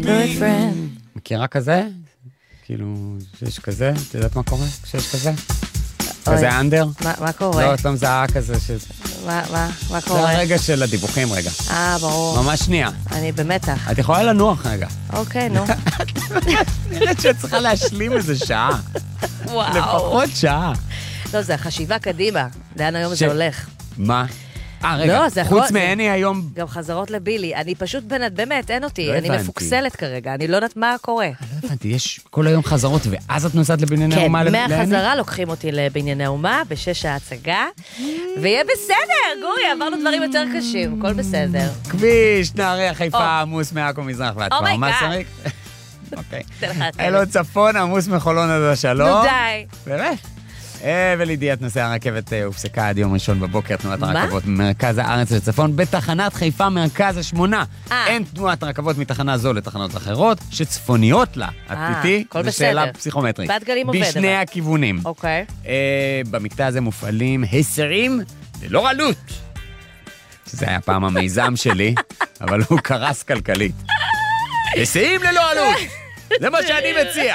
good friend. מכירה כזה? כאילו, שיש כזה? את יודעת מה קורה כשיש כזה? כזה אנדר? מה קורה? לא, את לא מזהה כזה מה קורה? זה הרגע של הדיווחים רגע. ברור. ממש שנייה. אני במתח. את יכולה לנוח רגע. אוקיי, נו. נראית שאת צריכה להשלים איזה שעה. וואו. לפחות שעה. לא, זה החשיבה קדימה. לאן היום זה הולך? מה? רגע, חוץ מעני היום... גם חזרות לבילי. אני פשוט באמת, אין אותי. לא אני הבנתי. מפוקסלת כרגע. אני לא יודעת מה קורה. לא הבנתי, יש כל היום חזרות, ואז את נוסעת לבנייני אומה כן, לעני? מהחזרה לוקחים אותי לבנייני אומה, בשש ההצגה, ויהיה בסדר, גורי, עברנו דברים יותר קשים, הכל בסדר. כביש, נהריה, חיפה, עמוס מעכו מזרח ועד כבר. מה אומייגאד. שריק? אוקיי. תן לך את אלו צפון, עמוס מחולון עד השלום. נו די. באמת? ולידיעת נושא הרכבת הופסקה עד יום ראשון בבוקר, תנועת הרכבות ממרכז הארץ לצפון, בתחנת חיפה מרכז השמונה. אין תנועת רכבות מתחנה זו לתחנות אחרות, שצפוניות לה. את איתי? הכל זו שאלה בסדר. פסיכומטרית. בת גלים עובד, בשני אבל. הכיוונים. אוקיי. במקטע הזה מופעלים הסרים ללא עלות. שזה היה פעם המיזם שלי, אבל הוא קרס כלכלית. הסרים ללא עלות! זה מה שאני מציע.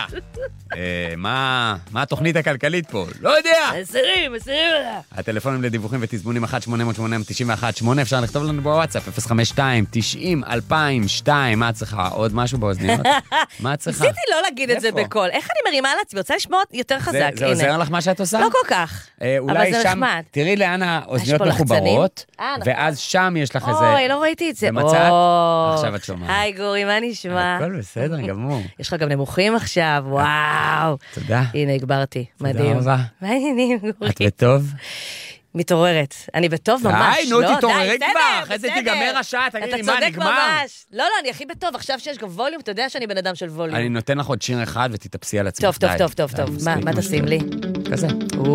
מה התוכנית הכלכלית פה? לא יודע. מסרים. הטלפונים לדיווחים ותזמונים 1-800-891-8, אפשר לכתוב לנו בוואטסאפ 052-90-2002. מה את צריכה? עוד משהו באוזניות? מה את צריכה? ניסיתי לא להגיד את זה בקול. איך אני מרימה על עצמי? רוצה לשמוע יותר חזק. זה עוזר לך מה שאת עושה? לא כל כך. אבל זה נחמד. תראי לאן האוזניות יש פה מחוברות, נכון. ואז שם יש לך איזה... אוי, לא ראיתי את זה. במצאת? עכשיו את שומעת. היי גורי, מה נשמע? הכל בסדר, גמור. יש לך גם נמוכים עכשיו, וואו. תודה. הנה, הגברתי. מדהים. רבה. מה העניינים, גורי? את בטוב? מתעוררת. אני בטוב ממש. די, נו, תתעוררי בסדר, כבר. אחרי זה בסדר. תיגמר השעה, תגידי, אתה מה, צודק נגמר? ממש. לא, אני הכי בטוב. עכשיו שיש גם ווליום, אתה יודע שאני בן אדם של ווליום. אני נותן לך עוד שיר אחד ותתאפסי על עצמך. טוב. מה תשים לי? כזה.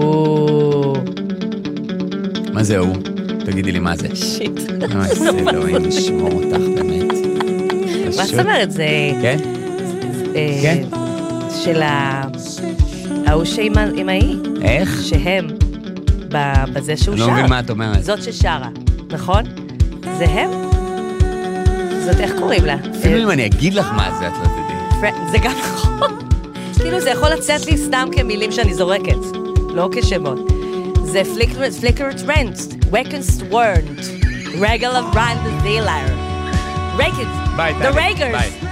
מה מה זה הוא? תגידי לי מה זה. שיט. איזה אלוהים, נשמור אותך באמת. מה זאת אומרת? זה... כן? כן? של ההוא עם ההיא. איך? שהם, בזה שהוא שר. אני לא מבין מה את אומרת. זאת ששרה, נכון? זה הם? זאת איך קוראים לה? אפילו אם אני אגיד לך מה זה, את לא תדעי. זה גם נכון. כאילו זה יכול לצאת לי סתם כמילים שאני זורקת, לא כשמות. זה flicker trends, wakens word, regular brand dealer. Rakers, the Rakers.